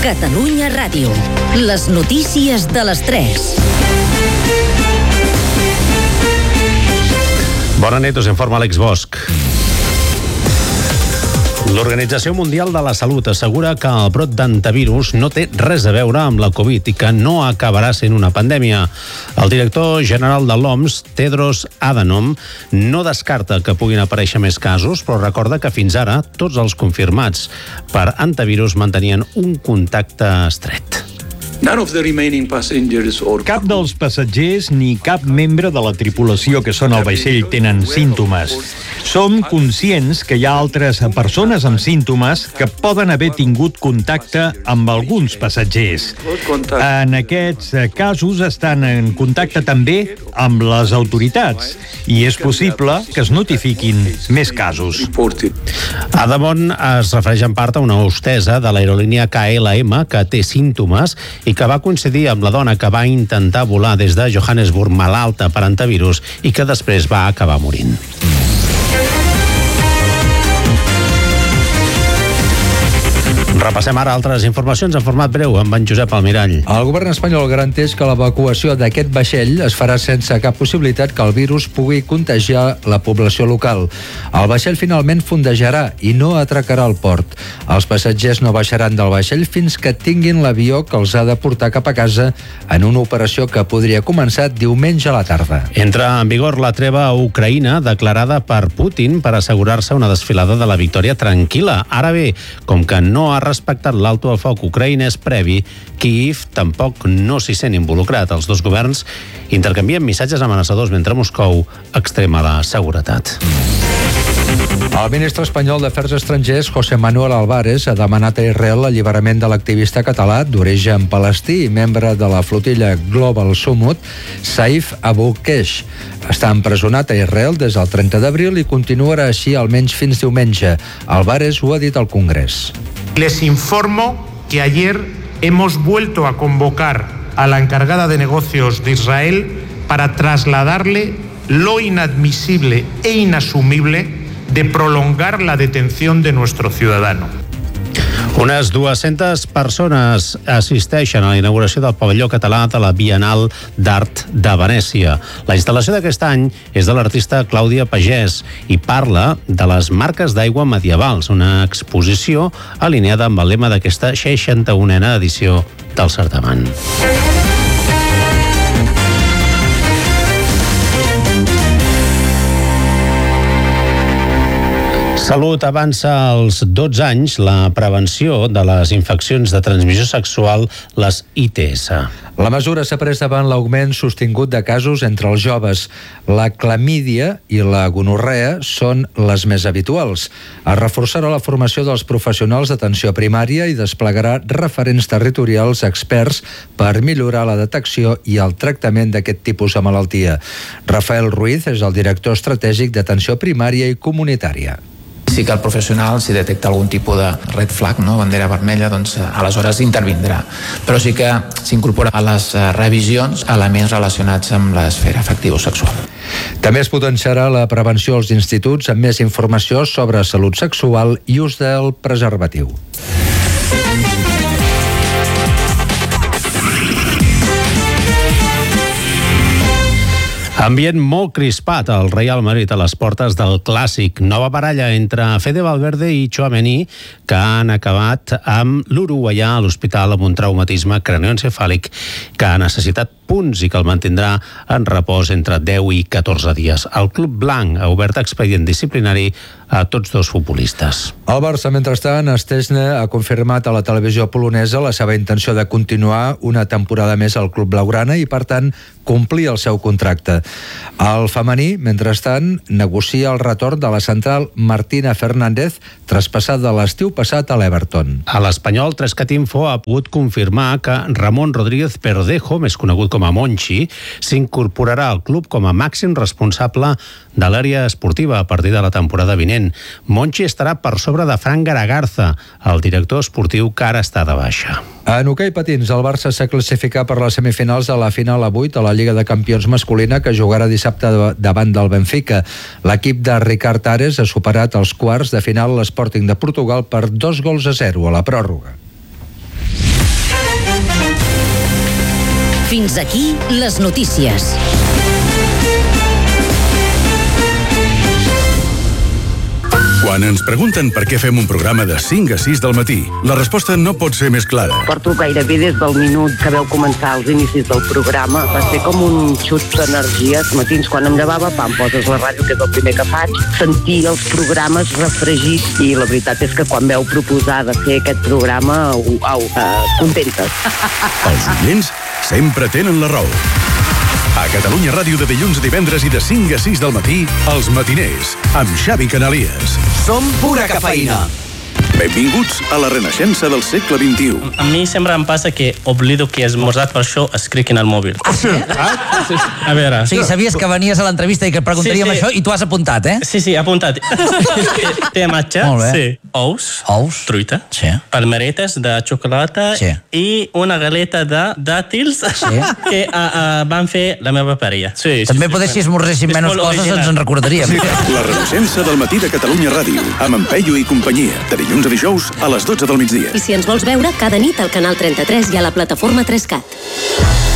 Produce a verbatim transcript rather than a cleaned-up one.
Catalunya Ràdio. Les notícies de les tres. Bona nit, us informa Àlex Bosch. L'Organització Mundial de la Salut assegura que el brot d'antivirus no té res a veure amb la Covid i que no acabarà sent una pandèmia. El director general de l'O M S, Tedros Adhanom, no descarta que puguin aparèixer més casos, però recorda que fins ara tots els confirmats per antivirus mantenien un contacte estret. Cap dels passatgers ni cap membre de la tripulació que són al vaixell tenen símptomes. Som conscients que hi ha altres persones amb símptomes que poden haver tingut contacte amb alguns passatgers. En aquests casos estan en contacte també amb les autoritats i és possible que es notifiquin més casos. Adhanom es refereix en part a una hostessa de l'aerolínia K L M que té símptomes i que va coincidir amb la dona que va intentar volar des de Johannesburg malalta per antivirus i que després va acabar morint. Repassem ara altres informacions en format breu amb en Josep Almirall. El govern espanyol garanteix que l'evacuació d'aquest vaixell es farà sense cap possibilitat que el virus pugui contagiar la població local. El vaixell finalment fondejarà i no atracarà al port. Els passatgers no baixaran del vaixell fins que tinguin l'avió que els ha de portar cap a casa en una operació que podria començar diumenge a la tarda. Entra en vigor la treva a Ucraïna declarada per Putin per assegurar-se una desfilada de la victòria tranquil·la. Ara bé, com que no ha respectat l'alto el foc ucraïnès previ, Kíiv tampoc no s'hi sent involucrat. Els dos governs intercanvien missatges amenaçadors mentre Moscou extrema la seguretat. El ministre espanyol d'Afers Estrangers, José Manuel Álvarez, ha demanat a Israel l'alliberament de l'activista català d'origen palestí i membre de la flotilla Global Summit, Saif Abu Keish. Està empresonat a Israel des del trenta d'abril i continuarà així almenys fins diumenge. Álvarez ho ha dit al Congrés. Les informo que ayer hemos vuelto a convocar a la encargada de negocios de Israel para trasladarle lo inadmisible e inasumible de prolongar la detención de nuestro ciudadano. Unes dues-centes persones assisteixen a la inauguració del pavelló català de la Bienal d'Art de Venècia. La instal·lació d'aquest any és de l'artista Clàudia Pagès i parla de les marques d'aigua medievals, una exposició alineada amb el lema d'aquesta seixanta-unena edició del certamen. Salut avança als dotze anys la prevenció de les infeccions de transmissió sexual, les I T S. La mesura s'ha pres davant l'augment sostingut de casos entre els joves. La clamídia i la gonorrea són les més habituals. Es reforçarà la formació dels professionals d'atenció primària i desplegarà referents territorials experts per millorar la detecció i el tractament d'aquest tipus de malaltia. Rafael Ruiz és el director estratègic d'atenció primària i comunitària. Sí que el professional, si detecta algun tipus de red flag, no, bandera vermella, doncs aleshores intervindrà. Però sí que s'incorpora a les revisions elements relacionats amb l'esfera afectivo-sexual. També es potenciarà la prevenció als instituts amb més informació sobre salut sexual i ús del preservatiu. Ambient molt crispat al Real Madrid a les portes del Clàssic. Nova baralla entre Fede Valverde i Tchouaméni que han acabat amb l'uruguaià a l'hospital amb un traumatisme cranioencefàlic que ha necessitat punts i que el mantindrà en repòs entre deu i catorze dies. El club blanc ha obert expedient disciplinari a tots dos futbolistes. El Barça, mentrestant, Szczesny ha confirmat a la televisió polonesa la seva intenció de continuar una temporada més al club blaugrana i, per tant, complir el seu contracte. El femení, mentrestant, negocia el retorn de la central Martina Fernández, traspassada l'estiu passat a l'Everton. A l'Espanyol, Trescatinfo ha pogut confirmar que Ramon Rodríguez Perdejo, més conegut com a Monchi, s'incorporarà al club com a màxim responsable de l'àrea esportiva a partir de la temporada vinent. Monchi estarà per sobre de Fran Garagarza, el director esportiu que ara està de baixa. En hoquei patins, el Barça s'ha classificat per les semifinals de la final a vuit a la Lliga de Campions masculina que jugarà dissabte davant del Benfica. L'equip de Ricard Ares ha superat els quarts de final l'Sporting de Portugal per dos gols a zero a la pròrroga. Fins aquí les notícies. Quan ens pregunten per què fem un programa de cinc a sis del matí, la resposta no pot ser més clara. Porto gairebé des del minut que veu començar els inicis del programa. Va ser com un xut d'energia. Els matins, quan em llevava, pam, poses la ràdio, que és el primer que faig, sentir els programes refregits, i la veritat és que quan veu proposar de fer aquest programa, au, au, uh, contentes. Els oients sempre tenen la raó. A Catalunya Ràdio de dilluns a divendres i de cinc a sis del matí, Els Matiners, amb Xavi Canalies. Som pura cafeïna. Benvinguts a la renaixença del segle vint-i-u. A mi sempre em passa que oblido que he esmorzat, per això escric en el mòbil. Ah, sí? A veure... O sigui, sabies que venies a l'entrevista i que et preguntaríem Sí, sí. això i tu has apuntat, eh? Sí, sí, apuntat. Té matxa, Molt bé. sí. Ous, Ous. truita, Sí. palmeretes de xocolata Sí. i una galeta de dàtils Sí. que uh, uh, van fer la meva parella. Sí, sí, També sí, poder, si esmorzéssim és menys molt coses, original. ens en recordaríem. La renaixença del matí de Catalunya Ràdio, amb en Peyu i companyia, de dilluns a dijous a les dotze del migdia. I si ens vols veure, cada nit al canal trenta-tres i a la plataforma tres cat.